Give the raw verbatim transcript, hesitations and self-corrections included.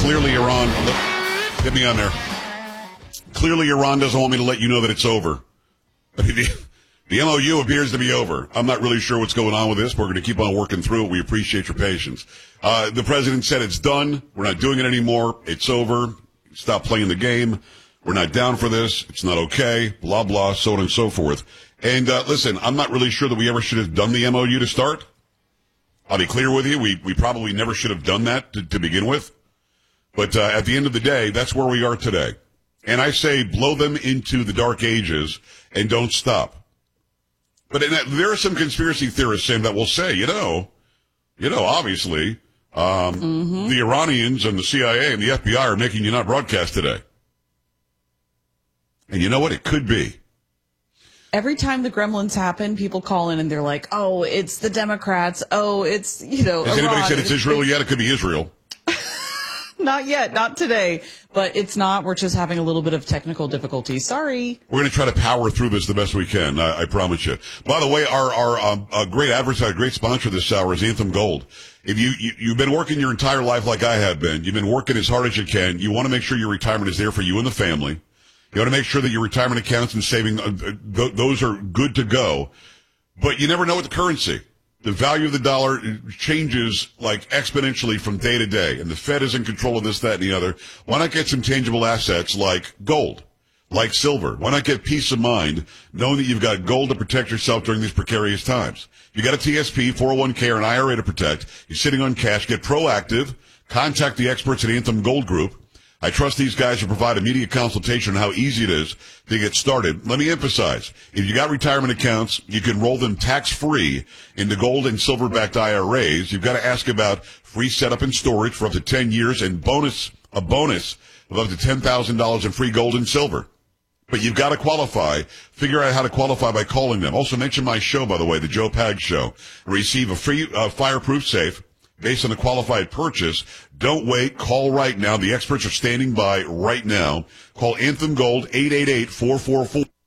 clearly Iran, get me on there. Clearly Iran doesn't want me to let you know that it's over. The, the M O U appears to be over. I'm not really sure what's going on with this. We're going to keep on working through it. We appreciate your patience. Uh, the president said it's done. We're not doing it anymore. It's over. Stop playing the game. We're not down for this. It's not okay. Blah, blah, so on and so forth. And, uh, listen, I'm not really sure that we ever should have done the M O U to start. I'll be clear with you. We, we probably never should have done that to, to begin with. But, uh, at the end of the day, that's where we are today. And I say blow them into the dark ages and don't stop. But in that, there are some conspiracy theorists, Sam, that will say, you know, you know, obviously, um, mm-hmm. the Iranians and the C I A and the F B I are making you not broadcast today. And you know what? It could be. Every time the gremlins happen, people call in and they're like, oh, it's the Democrats. Oh, it's, you know, Has Iran. anybody said it's Israel yet? It could be Israel. Not yet, not today, but it's not. We're just having a little bit of technical difficulty. Sorry. We're going to try to power through this the best we can. I, I promise you. By the way, our, our, um, a great advertiser, great sponsor this hour is Anthem Gold. If you, you, you've been working your entire life like I have been, you've been working as hard as you can. You want to make sure your retirement is there for you and the family. You want to make sure that your retirement accounts and saving, uh, th- those are good to go. But you never know with the currency. The value of the dollar changes like exponentially from day to day, and the Fed is in control of this, that, and the other. Why not get some tangible assets like gold, like silver? Why not get peace of mind knowing that you've got gold to protect yourself during these precarious times? You got a T S P, four oh one k, or an I R A to protect. You're sitting on cash. Get proactive. Contact the experts at Anthem Gold Group. I trust these guys to provide immediate consultation on how easy it is to get started. Let me emphasize, if you got retirement accounts, you can roll them tax-free into gold and silver-backed I R As. You've got to ask about free setup and storage for up to ten years and bonus, a bonus of up to ten thousand dollars in free gold and silver. But you've got to qualify. Figure out how to qualify by calling them. Also mention my show, by the way, the Joe Pag Show. Receive a free uh, fireproof safe based on a qualified purchase. Don't wait. Call right now. The experts are standing by right now. Call Anthem Gold, eight eight eight, four four four